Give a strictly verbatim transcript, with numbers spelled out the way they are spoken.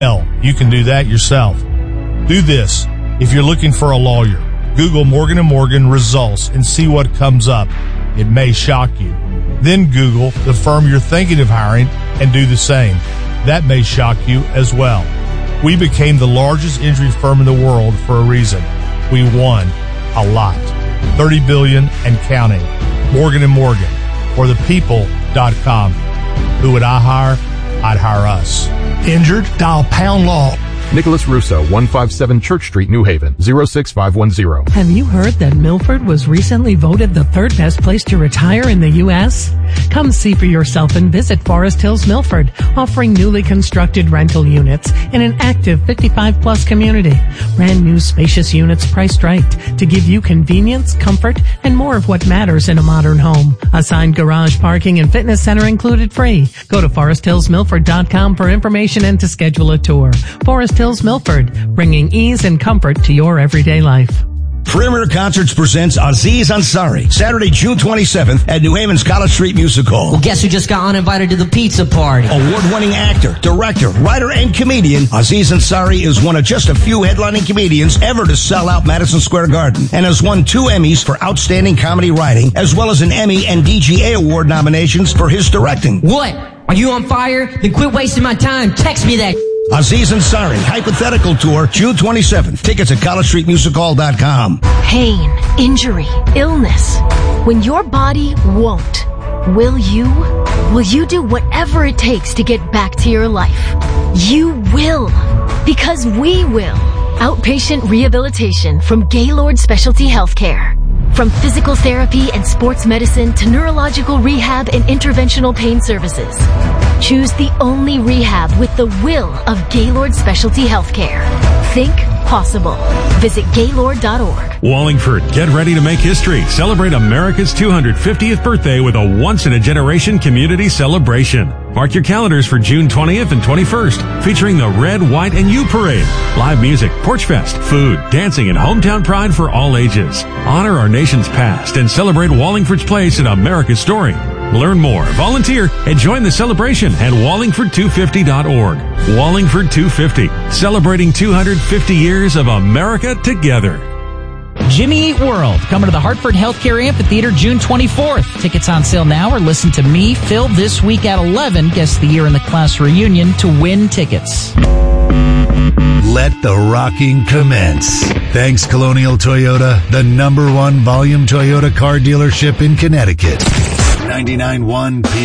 Hell, you can do that yourself. Do this. If you're looking for a lawyer, Google Morgan and Morgan results and see what comes up. It may shock you. Then Google the firm you're thinking of hiring and do the same. That may shock you as well. We became the largest injury firm in the world for a reason. We won a lot. thirty billion dollars and counting. Morgan and Morgan or the people dot com. Who would I hire? I'd hire us. Injured? Dial Pound Law. Nicholas Russo, one fifty-seven Church Street, New Haven, zero six five one zero. Have you heard that Milford was recently voted the third best place to retire in the U S? Come see for yourself and visit Forest Hills Milford, offering newly constructed rental units in an active fifty-five plus community. Brand new spacious units priced right to give you convenience, comfort, and more of what matters in a modern home. Assigned garage parking and fitness center included free. Go to forest hills milford dot com for information and to schedule a tour. Forest Hills Milford, bringing ease and comfort to your everyday life. Perimeter Concerts presents Aziz Ansari, Saturday, June twenty-seventh at New Haven's College Street Music Hall. Well, guess who just got uninvited to the pizza party? Award-winning actor, director, writer, and comedian, Aziz Ansari is one of just a few headlining comedians ever to sell out Madison Square Garden and has won two Emmys for outstanding comedy writing, as well as an Emmy and D G A Award nominations for his directing. What? Are you on fire? Then quit wasting my time. Text me that. Aziz Ansari, Hypothetical Tour, June twenty-seventh. Tickets at college street music hall dot com. Pain, injury, illness. When your body won't, will you? Will you do whatever it takes to get back to your life? You will. Because we will. Outpatient rehabilitation from Gaylord Specialty Healthcare. From physical therapy and sports medicine to neurological rehab and interventional pain services. Choose the only rehab with the will of Gaylord Specialty Healthcare. Think possible. Visit gaylord dot org. Wallingford, get ready to make history. Celebrate America's two hundred fiftieth birthday with a once-in-a-generation community celebration. Mark your calendars for June twentieth and twenty-first, featuring the Red, White, and You Parade. Live music, porch fest, food, dancing, and hometown pride for all ages. Honor our nation's past and celebrate Wallingford's place in America's story. Learn more, volunteer, and join the celebration at wallingford two fifty dot org. Wallingford two fifty, celebrating two hundred fifty years of America together. Jimmy Eat World, coming to the Hartford Healthcare Amphitheater June twenty-fourth. Tickets on sale now or listen to me, Phil, this week at eleven. Guess the year in the class reunion to win tickets. Let the rocking commence. Thanks, Colonial Toyota, the number one volume Toyota car dealership in Connecticut. ninety-nine point one